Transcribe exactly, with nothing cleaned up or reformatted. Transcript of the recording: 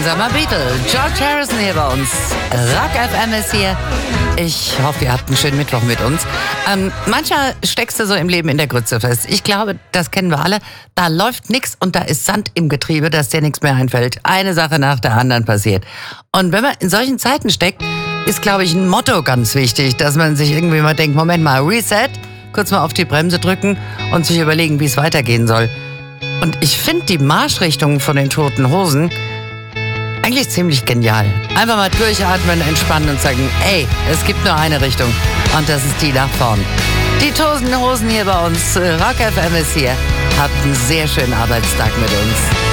langsamer Beatle. George Harrison hier bei uns. Rock F M ist hier. Ich hoffe, ihr habt einen schönen Mittwoch mit uns. Ähm, manchmal steckst du so im Leben in der Grütze fest. Ich glaube, das kennen wir alle. Da läuft nichts und da ist Sand im Getriebe, dass dir nichts mehr einfällt. Eine Sache nach der anderen passiert. Und wenn man in solchen Zeiten steckt, ist, glaube ich, ein Motto ganz wichtig, dass man sich irgendwie mal denkt, Moment mal, Reset, kurz mal auf die Bremse drücken und sich überlegen, wie es weitergehen soll. Und ich finde die Marschrichtung von den Toten Hosen eigentlich ziemlich genial. Einfach mal durchatmen, entspannen und sagen, ey, es gibt nur eine Richtung und das ist die nach vorn. Die Toten Hosen hier bei uns, Rock F M ist hier. Habt einen sehr schönen Arbeitstag mit uns.